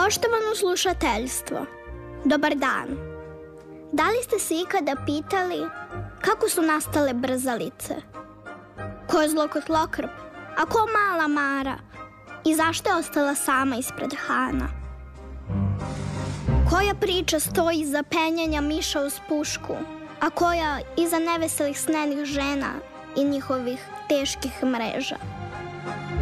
Poštovano slušateljstvo, dobar dan. Da li ste se ikada pitali kako su nastale brzalice? Ko je zlokotlokrp, a ko mala Mara? I zašto je ostala sama ispred Hana? Koja priča stoji iza penjanja miša uz pušku, a koja iza neveselih snenih žena i njihovih teških mreža?